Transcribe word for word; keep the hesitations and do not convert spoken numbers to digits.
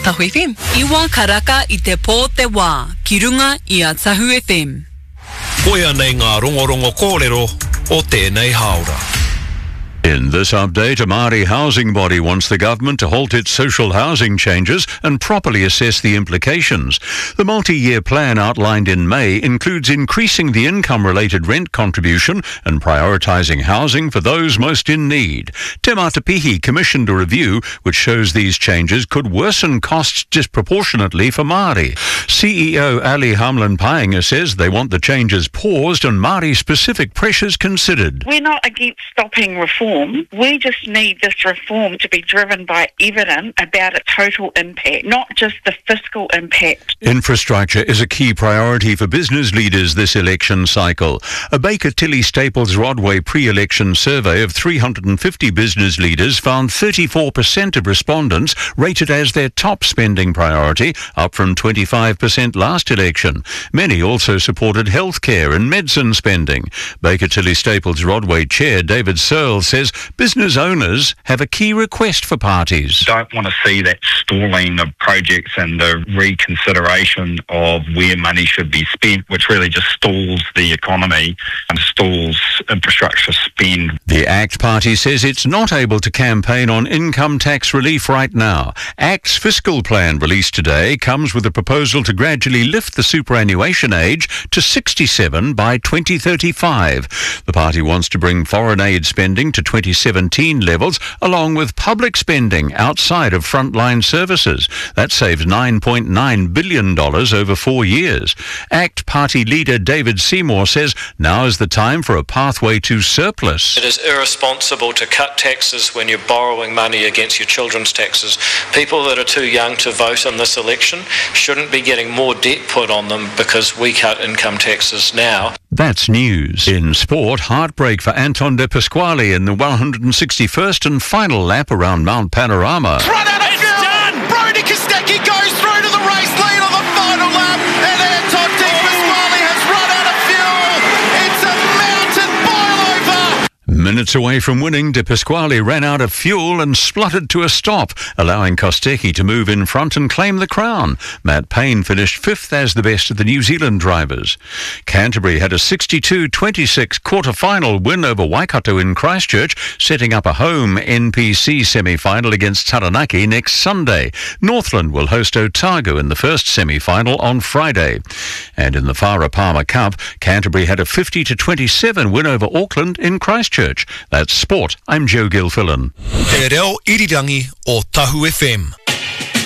Tahu F M. Iwa karaka I te pō te wā, ki runga I a Tahu F M. Koia nei ngā rongorongo kōrero o tēnei haora. In this update, a Māori housing body wants the government to halt its social housing changes and properly assess the implications. The multi-year plan outlined in May includes increasing the income-related rent contribution and prioritising housing for those most in need. Te Matapihi commissioned a review which shows these changes could worsen costs disproportionately for Māori. C E O Ali Hamlin-Painga says they want the changes paused and Māori-specific pressures considered. We're not against stopping reform. We just need this reform to be driven by evidence about its total impact, not just the fiscal impact. Infrastructure is a key priority for business leaders this election cycle. A Baker Tilly Staples Rodway pre-election survey of three hundred fifty business leaders found thirty-four percent of respondents rated as their top spending priority, up from twenty-five percent last election. Many also supported healthcare and medicine spending. Baker Tilly Staples Rodway Chair David Searle says business owners have a key request for parties. Don't want to see that stalling of projects and the reconsideration of where money should be spent, which really just stalls the economy and stalls infrastructure spend. The ACT Party says it's not able to campaign on income tax relief right now. ACT's fiscal plan released today comes with a proposal to gradually lift the superannuation age to sixty-seven by twenty thirty-five. The party wants to bring foreign aid spending to twenty seventeen levels, along with public spending outside of frontline services. That saves nine point nine billion dollars over four years. ACT Party leader David Seymour says now is the time for a pathway to surplus. It is irresponsible to cut taxes when you're borrowing money against your children's taxes. People that are too young to vote in this election shouldn't be getting more debt put on them because we cut income taxes now. That's news. In sport, heartbreak for Anton De Pasquale in the one hundred sixty-first and final lap around Mount Panorama. Run out of it's fuel. done! Brody Kostecki goes through to the race lead on the final lap, and Anton De Pasquale has run out of fuel. It's a mountain boil over. Minutes away from winning, De Pasquale ran out of fuel and spluttered to a stop, allowing Kostecki to move in front and claim the crown. Matt Payne finished fifth as the best of the New Zealand drivers. Canterbury had a sixty-two twenty-six quarter-final win over Waikato in Christchurch, setting up a home N P C semi-final against Taranaki next Sunday. Northland will host Otago in the first semi-final on Friday. And in the Farah Palmer Cup, Canterbury had a fifty to twenty-seven win over Auckland in Christchurch. That's sport. I'm Joe Gilfillan. Te reo irirangi o Tahu F M.